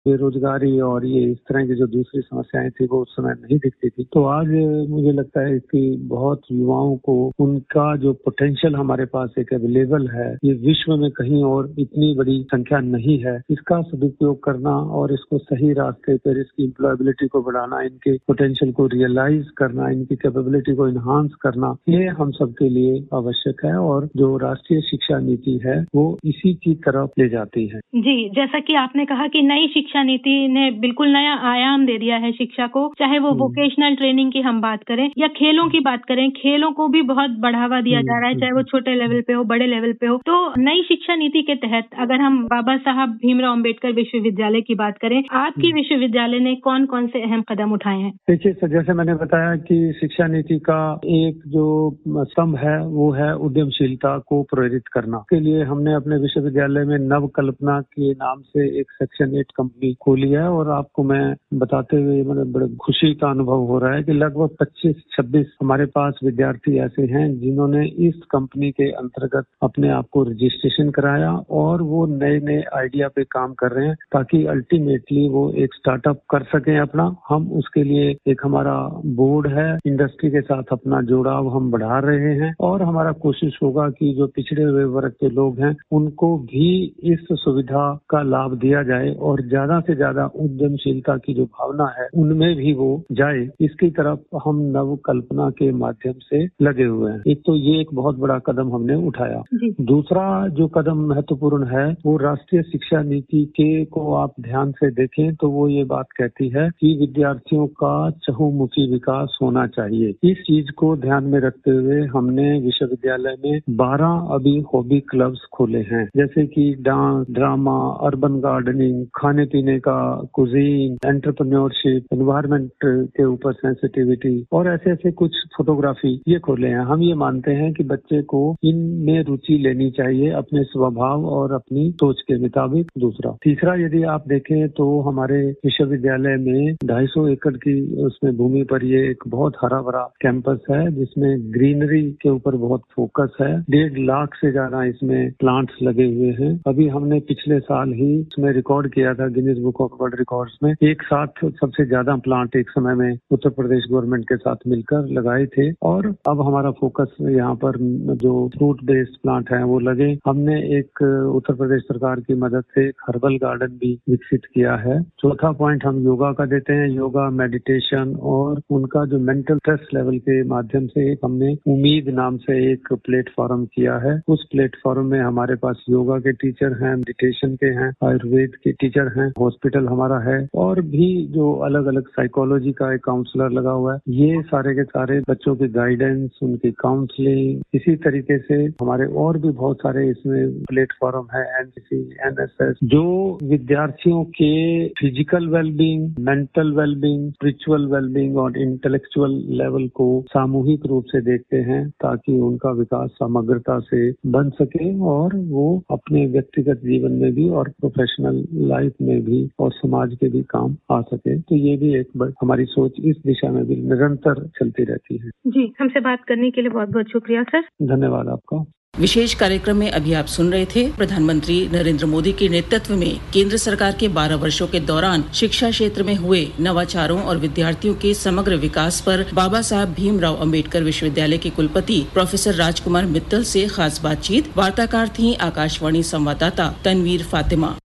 बेरोजगारी और ये इस तरह की जो दूसरी समस्याएं थी वो उस समय नहीं दिखती थी। तो आज मुझे लगता है कि बहुत युवाओं को उनका जो पोटेंशियल हमारे पास एक अवेलेबल है, ये विश्व में कहीं और इतनी बड़ी संख्या नहीं है, इसका सदुपयोग करना और इसको सही रास्ते पर इसकी एम्प्लॉयबिलिटी को बढ़ाना, इनके पोटेंशियल को रियलाइज करना, इनकी कैपेबिलिटी को इन्हांस करना, ये हम सबके लिए आवश्यक है और जो राष्ट्रीय शिक्षा नीति है वो इसी की तरफ ले जाती है। जी, जैसा कि आपने कहा कि नई शिक्षा नीति ने बिल्कुल नया आयाम दे दिया है शिक्षा को, चाहे वो वोकेशनल ट्रेनिंग की हम बात करें या खेलों की बात करें, खेलों को भी बहुत बढ़ावा दिया जा रहा है, चाहे वो छोटे लेवल पे हो, बड़े लेवल पे हो। तो नई शिक्षा नीति के तहत अगर हम बाबा साहब भीमराव अम्बेडकर विश्वविद्यालय की बात करें, आपकी विश्वविद्यालय ने कौन कौन से अहम कदम उठाए हैं? देखिए सर, जैसे मैंने बताया कि शिक्षा नीति का एक जो स्तंभ है वो है उद्यमशीलता को प्रेरित करना। इसके लिए हमने अपने विश्वविद्यालय में नव कल्पना के नाम से एक सेक्शन 8 कंपनी खोली है और आपको मैं बताते हुए मतलब बड़े खुशी का अनुभव हो रहा है कि लगभग 25-26 हमारे पास विद्यार्थी ऐसे हैं जिन्होंने इस कंपनी के अंतर्गत अपने आप को रजिस्ट्रेशन कराया और वो नए नए आइडिया पे काम कर रहे हैं ताकि अल्टीमेटली वो एक स्टार्टअप कर सकें अपना। हम उसके लिए एक हमारा बोर्ड है, इंडस्ट्री के साथ अपना जुड़ाव हम बढ़ा रहे हैं और हमारा कोशिश होगा कि जो पिछड़े हुए वर्ग के लोग हैं उनको भी इस सुविधा का लाभ दिया जाए और ज्यादा से ज्यादा उद्यमशीलता की जो भावना है उनमें भी वो जाए, इसकी तरफ हम नव कल्पना के माध्यम से लगे हुए हैं। एक तो ये एक बहुत बड़ा कदम हमने उठाया। दूसरा जो कदम महत्वपूर्ण है वो राष्ट्रीय शिक्षा नीति के को आप ध्यान से देखें तो वो ये बात कहती है कि विद्यार्थियों का चहुमुखी विकास होना चाहिए। इस चीज को ध्यान में रखते हुए हमने विश्वविद्यालय में 12 अभी हॉबी क्लब्स खोले हैं, जैसे कि डांस, ड्रामा, अर्बन गार्डनिंग, खाने पीने का, कुजीन, एंटरप्रेन्योरशिप, एनवायरनमेंट के ऊपर सेंसिटिविटी और ऐसे ऐसे कुछ फोटोग्राफी, ये खोले हैं। हम ये मानते हैं कि बच्चे को इनमें रुचि लेनी चाहिए अपने स्वभाव और अपनी सोच के मुताबिक। दूसरा, तीसरा, यदि आप देखें तो हमारे विश्वविद्यालय में 250 एकड़ की उसमें भूमि पर ये एक बहुत हरा भरा कैंपस है जिसमें ग्रीनरी के ऊपर बहुत फोकस है। 1.5 लाख से ज्यादा इसमें प्लांट्स लगे हुए हैं। अभी हमने पिछले साल ही इसमें रिकॉर्ड किया था Guinness book of world records में, एक साथ सबसे ज्यादा प्लांट एक समय में उत्तर प्रदेश गवर्नमेंट के साथ मिलकर लगाए थे और अब हमारा फोकस यहाँ पर जो फ्रूट बेस्ड प्लांट है वो लगे। हमने एक उत्तर प्रदेश सरकार की मदद से एक हर्बल गार्डन भी विकसित किया है। चौथा पॉइंट हम योगा का देते हैं, योगा, मेडिटेशन और उनका जो मेंटल स्ट्रेस लेवल के माध्यम से एक हमने उम्मीद नाम से एक प्लेटफॉर्म किया है। उस प्लेटफॉर्म में हमारे पास योगा के टीचर हैं, मेडिटेशन के हैं, आयुर्वेद के टीचर हैं, हॉस्पिटल हमारा है और भी जो अलग अलग साइकोलॉजी का एक काउंसलर लगा हुआ है। ये सारे के सारे बच्चों की गाइडेंस, उनकी काउंसलिंग, इसी तरीके से हमारे और भी बहुत सारे इसमें प्लेटफॉर्म है, एनसीसी, एनएसएस, जो विद्यार्थियों के physical wellbeing, mental wellbeing, spiritual wellbeing और इंटेलेक्चुअल लेवल को सामूहिक रूप से देखते हैं ताकि उनका विकास समग्रता से बन सके और वो अपने व्यक्तिगत जीवन में भी और प्रोफेशनल लाइफ में भी और समाज के भी काम आ सके। तो ये भी एक हमारी सोच इस दिशा में भी निरंतर चलती रहती है। जी, हमसे बात करने के लिए बहुत बहुत शुक्रिया सर। धन्यवाद आपका। विशेष कार्यक्रम में अभी आप सुन रहे थे प्रधानमंत्री नरेंद्र मोदी के नेतृत्व में केंद्र सरकार के 12 वर्षों के दौरान शिक्षा क्षेत्र में हुए नवाचारों और विद्यार्थियों के समग्र विकास पर बाबा साहब भीमराव अम्बेडकर विश्वविद्यालय के कुलपति प्रोफेसर राजकुमार मित्तल से खास बातचीत। वार्ताकार थी आकाशवाणी संवाददाता तनवीर फातिमा।